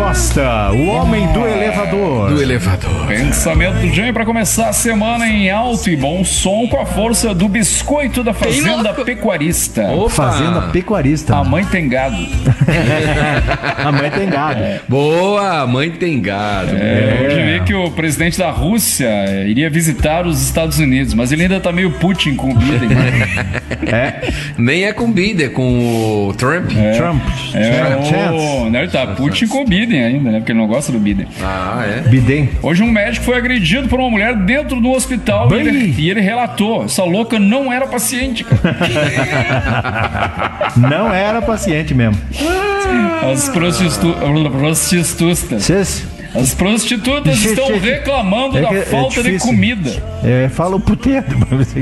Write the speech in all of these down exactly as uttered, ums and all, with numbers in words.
Costa, o homem do elevador. Do elevador. Pensamento do Jânio para começar a semana em alto e bom som com a força do biscoito da Fazenda Pecuarista. Opa. Fazenda Pecuarista. A mãe tem gado. A mãe tem gado. É. Boa, a mãe tem gado. É, hoje vi que o presidente da Rússia iria visitar os Estados Unidos, mas ele ainda tá meio Putin com o Biden. É. Nem é com o Biden, é com o Trump. É. Trump. É, Trump. o... Não, ele tá Putin com o Biden ainda, né? Porque ele não gosta do Biden. Ah, é? Biden. Hoje um médico foi agredido por uma mulher dentro do hospital e ele, e ele relatou: essa louca não era paciente, cara. Não era paciente mesmo. As prostitu... prostitutas. Cês... As prostitutas Cês- estão cês- reclamando é da que é falta de difícil. comida. É, fala o puteiro.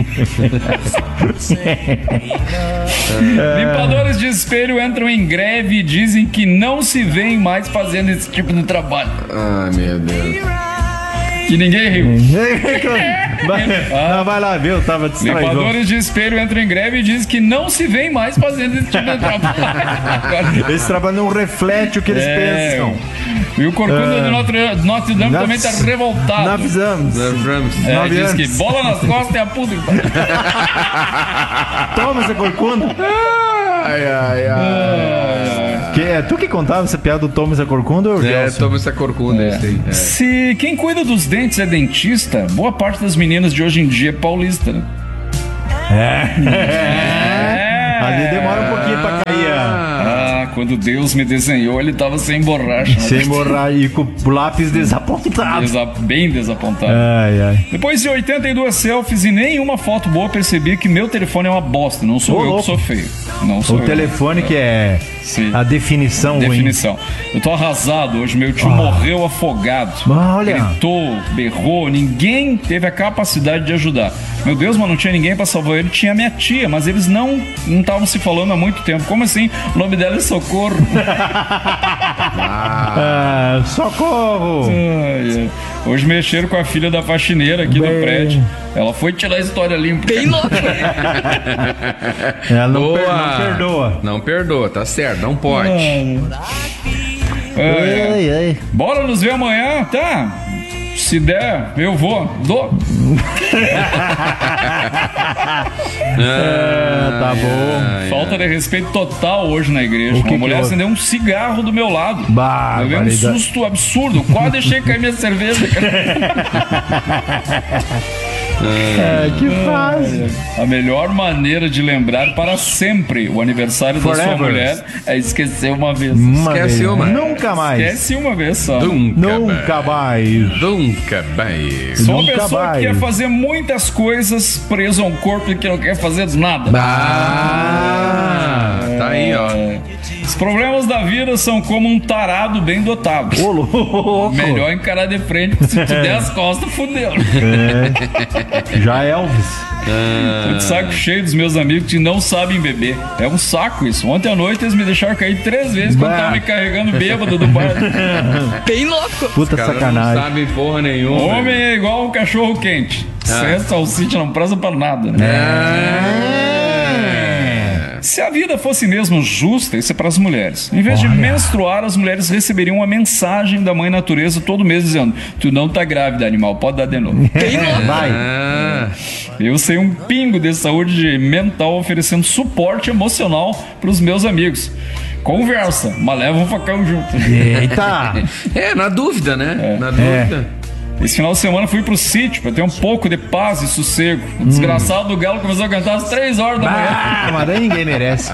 Limpadores de espelho entram em greve e dizem que não se veem mais fazendo esse tipo de trabalho. Ai, meu Deus. E ninguém riu. vai, não, vai lá, viu? Tava distraído. Limpadores de espelho entram em greve e dizem que não se veem mais fazendo esse tipo de trabalho. Esse trabalho não reflete o que eles É, pensam. E o Corcunda É. de Notre, Notre Dame Nós- também tá revoltado. Nós avisamos. É, nove diz anos. que bola nas costas é a puta que pariu. Toma essa corcunda. Ai, ai, ai. Que, é tu que contava essa piada do Toma essa corcunda ou o É, Gelson? toma essa corcunda. É. Esse aí. É. Se quem cuida dos dentes é dentista, boa parte das meninas de hoje em dia é paulista, né? É. Ali demora um pouquinho pra cair a... Ah, quando Deus me desenhou, ele tava sem borracha. né? Sem morrar e com o lápis desapontado. Desa- Bem desapontado. Ai, ai. Depois de oitenta e duas selfies e nenhuma foto boa, percebi que meu telefone é uma bosta. Não sou Ô, eu louco. que sou feio. Não sou O eu. telefone que é Sim. a definição, Definição. Eu tô arrasado hoje. Meu tio morreu afogado. Ah, olha. Gritou, berrou. Ninguém teve a capacidade de ajudar. Meu Deus, mas não tinha ninguém pra salvar ele. Tinha minha tia, mas eles não não estavam se falando há muito tempo. Como assim? O nome dela é Socorro. Ah, socorro! Ai, ai. Hoje mexeram com a filha da faxineira aqui Bem. do prédio. Ela foi tirar a história limpa. Bem louco. Ela não, Boa. per- não perdoa. Não perdoa, tá certo, não pode. Ai, ai. Ai, ai. Bora nos ver amanhã, tá? Se der, eu vou. Dou. É, tá bom. Falta de respeito total hoje na igreja. O que Uma que mulher houve? acendeu um cigarro do meu lado. Eu levei um Barbaridade. susto absurdo. Quase deixei cair minha cerveja. É, que faz? A melhor maneira de lembrar para sempre o aniversário da sua Forever. mulher é esquecer uma vez. Uma Esquece vez. uma. Nunca mais. Esquece uma vez só. Nunca, Nunca mais. Nunca mais. Sou uma Nunca pessoa mais. que quer fazer muitas coisas preso a um corpo e que não quer fazer nada. Ah, tá aí, ó. É. Os problemas da vida são como um tarado bem dotado. Ô, louco. Melhor encarar de frente, porque se tu der as costas, fudeu. É. Já é Elvis. Tô de saco cheio dos meus amigos que não sabem beber. É um saco isso. Ontem à noite eles me deixaram cair três vezes quando Bah. estavam me carregando bêbado do bar. Bem louco. Puta Cara, não sacanagem. sabe porra nenhuma. Homem é igual um cachorro quente. Sem salsicha não presta pra nada, né? É. Se a vida fosse mesmo justa, isso é para as mulheres. Em vez de menstruar, as mulheres receberiam uma mensagem da mãe natureza todo mês dizendo: tu não tá grávida, animal, pode dar de novo. Vai. Ah, Eu sei um pingo de saúde mental oferecendo suporte emocional pros meus amigos. Conversa, mas leva um facão junto. Eita. é, na dúvida, né? Na dúvida. Esse final de semana fui pro sítio pra ter um pouco de paz e sossego. O desgraçado do galo começou a cantar às três horas da manhã. Ah, mas daí ninguém merece.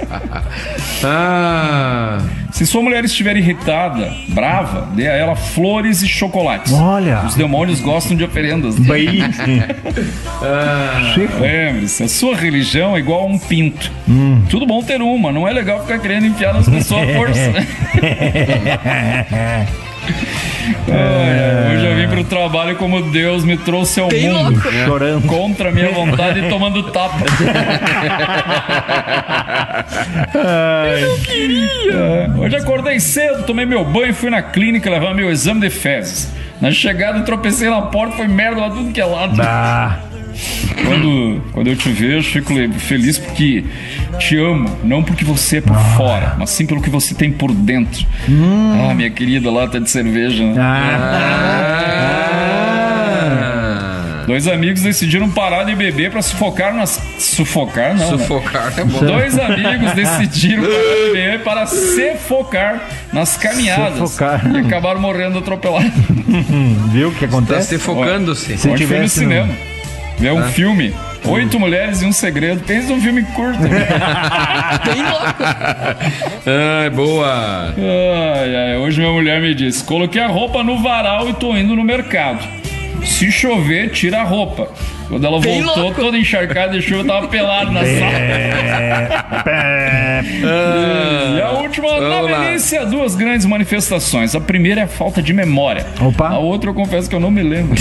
Ah, Se sua mulher estiver irritada, brava, dê a ela flores e chocolates. Olha. Os demônios gostam de oferendas. Bem. Chico. Lembre-se, a sua religião é igual a um pinto. Tudo bom ter uma, não é legal ficar querendo enfiar nas pessoas à força. Ai, hoje eu vim pro trabalho como Deus me trouxe ao mundo. Chorando. Contra a minha vontade e tomando tapa. Ai. É, hoje acordei cedo, tomei meu banho e fui na clínica levar meu exame de fezes. Na chegada, tropecei na porta, foi merda lá tudo que é lado. Bah. Quando, quando eu te vejo, fico feliz porque te amo, não porque você é por fora, mas sim pelo que você tem por dentro. Hum. Ah, minha querida lata de cerveja, né? Ah. Dois amigos decidiram parar de beber pra sufocar nas... Sufocar, não, Sufocar né? é bom. Dois amigos decidiram parar de beber para se focar nas caminhadas. Sufocar. E acabaram morrendo atropelados. Viu o que Tá acontece? se focando-se. Se Ontem foi no tivesse no- cinema. Ver um filme. Oito mulheres e um segredo. Pensa num filme curto. Bem louco. Ai, boa. Ai, ai, hoje minha mulher me disse: coloquei a roupa no varal e tô indo no mercado. Se chover, tira a roupa. Quando ela Bem voltou, louco. toda encharcada de chuva, eu tava pelado na sala. E a última, na Vamos lá. Melícia, duas grandes manifestações. A primeira é a falta de memória. Opa. A outra eu confesso que eu não me lembro.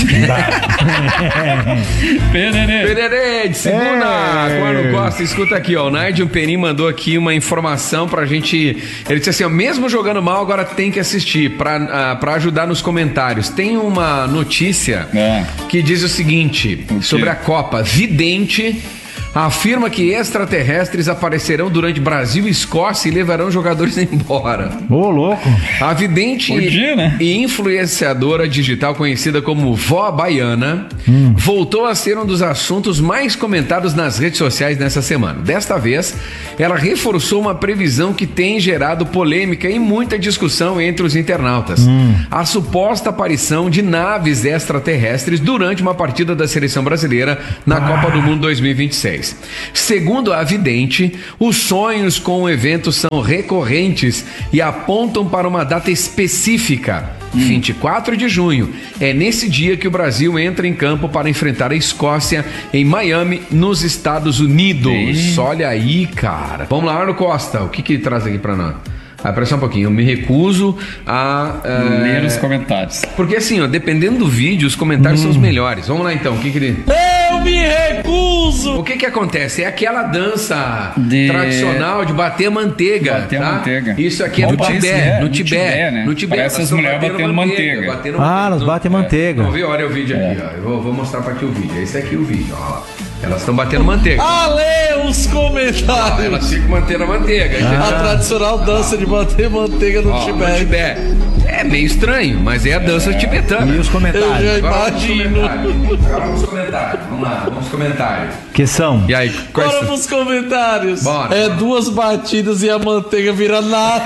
Pererê. Pererê, de segunda, É. com Arno Costa. Escuta aqui, ó. O Nigel Penin mandou aqui uma informação pra gente. Ele disse assim, ó, mesmo jogando mal, agora tem que assistir pra, ah, pra ajudar nos comentários. Tem uma notícia É. que diz o seguinte, O quê? sobre a Copa. Vidente afirma que extraterrestres aparecerão durante Brasil e Escócia e levarão jogadores embora. Ô, louco. A vidente Podia, né? e influenciadora digital conhecida como Vó Baiana voltou a ser um dos assuntos mais comentados nas redes sociais nessa semana. Desta vez, ela reforçou uma previsão que tem gerado polêmica e muita discussão entre os internautas. A suposta aparição de naves extraterrestres durante uma partida da seleção brasileira na Copa do Mundo dois mil e vinte e seis. Segundo a vidente, os sonhos com o evento são recorrentes e apontam para uma data específica, vinte e quatro de junho. É nesse dia que o Brasil entra em campo para enfrentar a Escócia em Miami, nos Estados Unidos. Sim. Olha aí, cara. Vamos lá, Arno Costa, o que que traz aqui para nós? Ah, presta só um pouquinho, eu me recuso a... eh, Ler os comentários. Porque assim, ó, dependendo do vídeo, os comentários são os melhores. Vamos lá então, o que que ele... Eu me recuso! O que que acontece? É aquela dança De- tradicional de bater manteiga, Bater tá? manteiga. Isso aqui é no Opa, Tibete, é, no no Tibete, Tibete, né? no Tibete. Parece Elas as tão mulheres batendo manteiga. batendo Ah, elas no- batem manteiga. Não, viu? Olha o vídeo aqui, ó. Eu vou, vou mostrar pra ti o vídeo. Esse aqui é o vídeo, ó. Elas estão batendo manteiga. A ler os Ó, comentários! elas ficam mantendo a manteiga. A tradicional dança de bater manteiga no Ó, no Tibete. Tibete. É meio estranho, mas é a dança tibetana. E os Eu comentários? já Agora vamos imagino. comentários. Agora vamos comentários. Vamos lá, vamos comentários. Que são? E aí, quais Bora são? pros comentários. Bora. É duas batidas e a manteiga vira nada.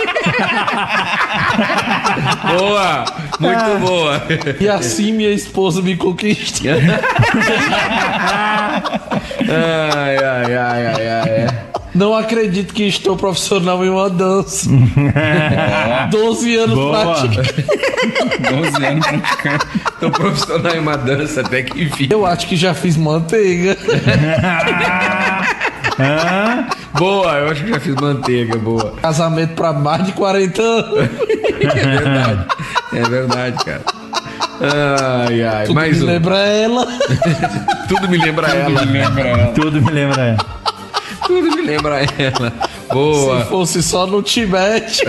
Boa! Muito boa! E assim minha esposa me conquista. Ai, ai, ai, ai, ai. Não acredito que estou profissional em uma dança. doze anos Boa. praticando. doze anos praticando. Tô profissional em uma dança até que enfim. Eu acho que já fiz manteiga. Hã? Boa, eu acho que já fiz manteiga, boa. Casamento pra mais de quarenta anos. É verdade. É verdade, cara. Ai, ai. Tudo Mais me um. lembra ela. Tudo me lembra ela. Lembra ela. Tudo me lembra. Tudo me lembra ela. Boa. Se fosse só no Tibete.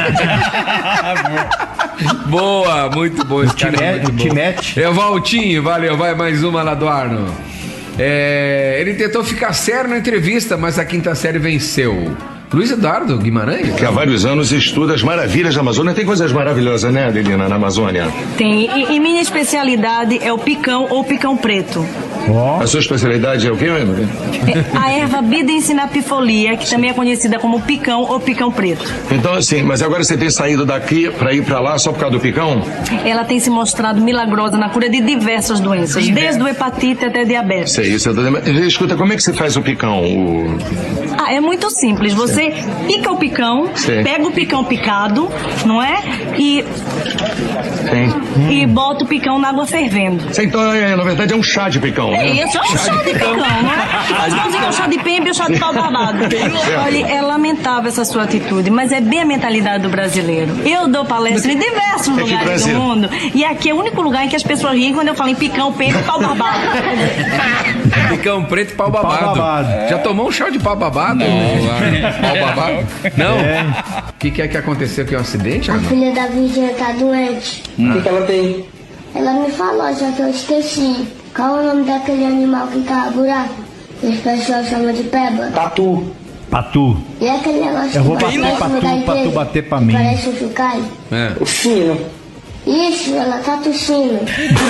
Boa, muito bom. Esse cara é muito bom. Timete. É o Valtinho, valeu, vai mais uma lá do Arno. É, ele tentou ficar sério na entrevista, mas a quinta série venceu. Luiz Eduardo Guimarães? Que há vários anos estuda as maravilhas da Amazônia. Tem coisas maravilhosas, né, Adelina, na Amazônia? Tem. E, e minha especialidade é o picão ou picão preto. Ó. A sua especialidade é o quê, Emily? É a erva bidencinapifolia, que também é conhecida como picão ou picão preto. Então, assim, mas agora você tem saído daqui pra ir pra lá só por causa do picão? Ela tem se mostrado milagrosa na cura de diversas doenças, desde o hepatite até diabetes. Sei isso. Eu tô... Escuta, como é que você faz o picão? O... Ah, é muito simples. Você pica o picão, Sim. pega o picão picado, não é? E, Tem. e bota o picão na água fervendo. Você, então, é, na verdade, é um chá de picão, É né? isso, é um chá de picão, não é? As mãozinhas é o chá de pembe e o chá de pau babado. Olha, é lamentável essa sua atitude, mas é bem a mentalidade do brasileiro. Eu dou palestra em diversos que lugares do Brasil. mundo, e aqui é o único lugar em que as pessoas riem quando eu falo em picão, pembe e pau babado. Picão preto e pau babado. Pau babado. Já tomou um chá de pau babado? Pau babado? Não? É. O que, que é que aconteceu aqui? Um acidente, A Arno? filha da Virgínia tá doente. O que, que ela tem? Ela me falou, só que eu esqueci. Qual é o nome daquele animal que cava buraco? O pessoal chama de peba. Tatu. Patu. E aquele negócio Eu vou que bater parece pra no tu, lugar pra tu inteiro, bater pra que mim. Parece um chocalho. É. O sino. Isso, ela tá tossindo.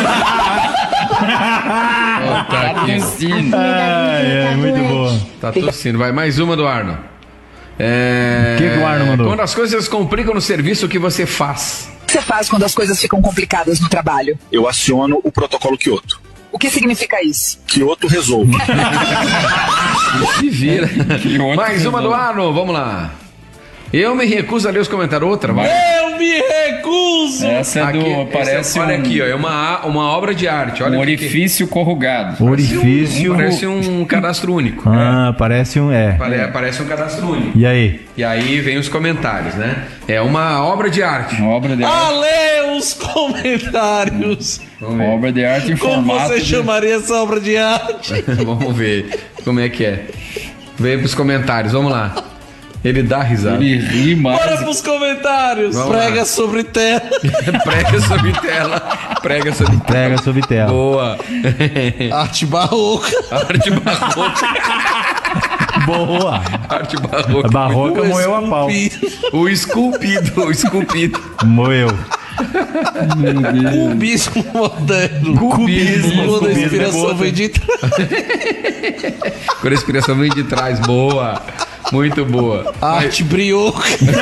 Ó, tá aqui. Ai, é, muito boa. Tá tossindo. Vai, mais uma do Arno. É... O que que o Arno mandou? Quando as coisas complicam no serviço, o que você faz? O que você faz quando as coisas ficam complicadas no trabalho? Eu aciono o protocolo Kyoto. O que significa isso? Kyoto resolve. Se vira. Kyoto Mais uma do resolve. Arno, vamos lá. Eu me recuso a ler os comentários. Outra, vai. Eu me recuso! Essa é do. Aqui, parece esse é- olha um, aqui, ó, é uma, uma obra de arte. Olha um o que que- orifício corrugado. Orifício. Parece um cadastro único. Ah, parece um. É. Pare- Parece um cadastro único. E aí? E aí vem os comentários, né? É uma obra de arte. Uma obra de Ah, arte. lê os comentários. Uma obra de arte em Como formato. você de- chamaria essa obra de arte? Vamos ver como é que é. Vem pros comentários, vamos lá. Ele dá risada. Ele ri mais. Bora pros comentários. Vamos Prega lá. sobre terra. Prega sobre tela. Prega sobre tela. Prega sobre tela. Boa. Arte barroca. Arte barroca. Boa. Arte barroca. A barroca moeu a pau. O esculpido. O esculpido. Moeu. Cubismo moderno. Cubismo. Quando a Cubismo inspiração é vem de trás. Quando a inspiração vem de trás. Boa. Muito boa. Arte brioca.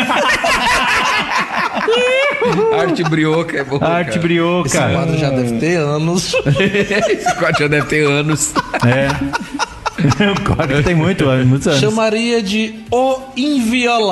Arte brioca é boa. Arte cara. brioca. Esse quadro já deve ter anos. Esse quadro já deve ter anos. É. O código tem muito, muitos anos. Chamaria de O Inviolável.